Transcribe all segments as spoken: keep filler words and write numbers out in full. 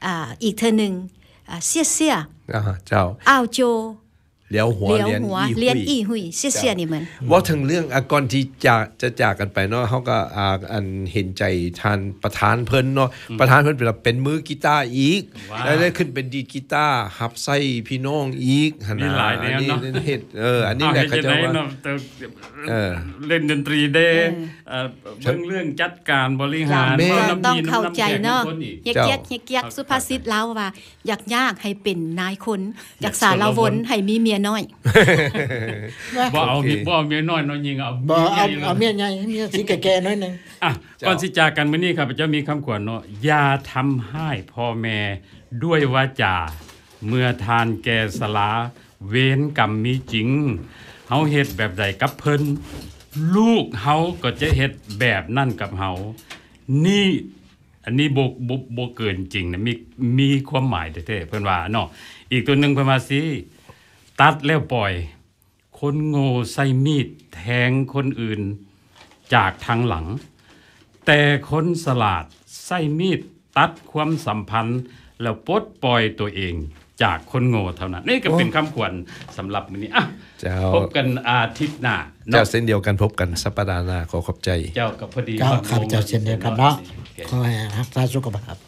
อ่าอีกเทื่อนึงอ่าเสี่ยเสี่ยอ่าเจ้าอ้าวโจเหลียวหัวเลียนอีหุยเสี่ยๆนี่มันว่าถึงเรื่องก่อนที่จะจะจากกันไปเนาะเฮาก็อ่าอันเห็นใจท่านประธานเพิ่นเนาะประธานเพิ่นเป็นมือกีตาร์อีกแล้วได้ขึ้นเป็นดีดกีตาร์หับไส้พี่น้องอีกหั่นน่ะอันนี้เฮ็ดเอออันนี้แหละเขาจะว่าเออเล่นดนตรีเด้เอ่อเรื่องเรื่องจัดการบริหารต้องเข้าใจเนาะเฮียเกียกเฮียเกียกสุภาษิตลาวว่าอยากยากให้เป็นนายคนอยากสารวนให้มีเมียน้อยบ่เอาบ่เอาเมียน้อยน้อยยิงเอาบ่เอาเอาเมียใหญ่เมียสิแก่ๆน้อยนึงอ่ะก่อนสิจากกันมื้อนี้ครับเจ้ามีคำขวัญเนาะอย่าทำให้พ่อแม่ด้วยวาจาเมื่อทานแก่สลาเวรกรรมมีจริงเฮาเฮ็ดแบบใดกับเพิ่นลูกเฮาก็จะเฮ็ดแบบนั่นกับเฮานี่อันนี้บ่บ่บ่เกินจริงนะมีมีความหมายแท้ๆเพิ่นว่าเนาะอีกตัวนึงเพิ่นว่าสิตัดแล้วปล่อยคนโง่ใส่มีดแทงคนอื่นจากทางหลังแต่คนฉลาดใส่มีดตัดความสัมพันธ์แล้วปลดปล่อยตัวเองจากคนโง่เท่านั้นนี่ก็เป็นคำขวัญสำหรับมื้อนี้อ่ะพบกันอาทิตย์หน้าเจ้าเส้นเดียวกันพบกันสัปดาห์หน้าขอขอบใจเจ้าก็พอดีเจ้าครับเจ้าเช่นเดียวกันเนาะขอให้รักษาสุขภาพ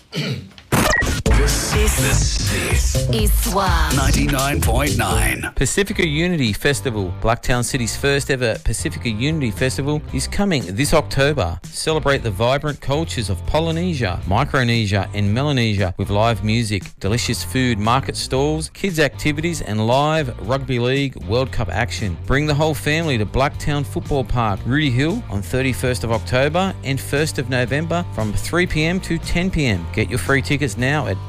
This, this is Swab ninety-nine point nine. Pacifica Unity Festival, Blacktown City's first ever Pacifica Unity Festival, is coming this October. Celebrate the vibrant cultures of Polynesia, Micronesia and Melanesia with live music, delicious food, market stalls, kids activities and live Rugby League World Cup action. Bring the whole family to Blacktown Football Park, Rudy Hill on thirty-first of October and first of November from three p.m. to ten p.m. Get your free tickets now at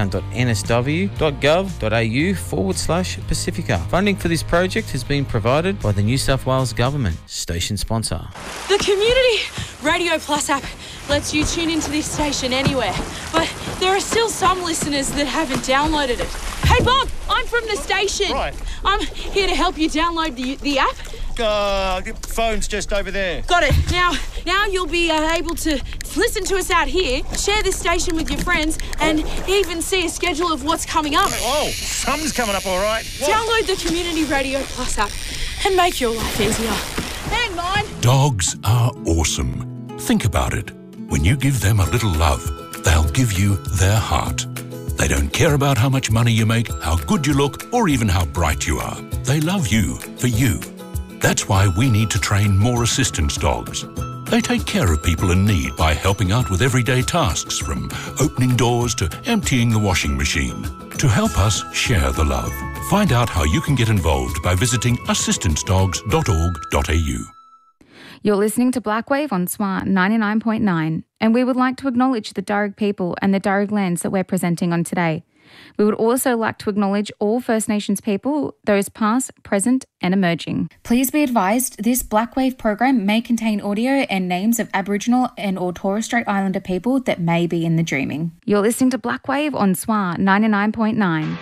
blacktown.nsw.gov.au forward slash Pacifica. Funding for this project has been provided by the New South Wales Government. Station sponsor. The Community Radio Plus app lets you tune into this station anywhere, but there are still some listeners that haven't downloaded it. Hey Bob, I'm from the station. Right. I'm here to help you download the the app. Uh, the phone's just over there. Got it. Now, now you'll be uh, able to listen to us out here, share this station with your friends, and even see a schedule of what's coming up. Oh, something's coming up, all right. What? Download the Community Radio Plus app and make your life easier. And mine. Dogs are awesome. Think about it. When you give them a little love, they'll give you their heart. They don't care about how much money you make, how good you look, or even how bright you are. They love you for you. That's why we need to train more assistance dogs. They take care of people in need by helping out with everyday tasks, from opening doors to emptying the washing machine. To help us share the love, find out how you can get involved by visiting assistance dogs dot org dot a u. You're listening to Blackwave on S W A ninety-nine point nine, and we would like to acknowledge the Darug people and the Darug lands that we're presenting on today. We would also like to acknowledge all First Nations people, those past, present and emerging. Please be advised this Blackwave program may contain audio and names of Aboriginal and or Torres Strait Islander people that may be in the dreaming. You're listening to Blackwave on S W A ninety-nine point nine.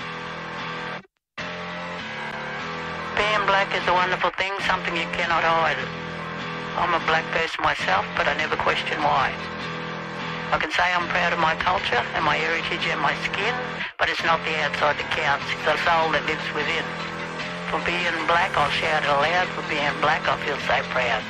Being black is a wonderful thing, something you cannot hide. I'm a black person myself, but I never question why. I can say I'm proud of my culture and my heritage and my skin, but it's not the outside that counts, it's the soul that lives within. For being black, I'll shout it aloud. For being black, I feel so proud.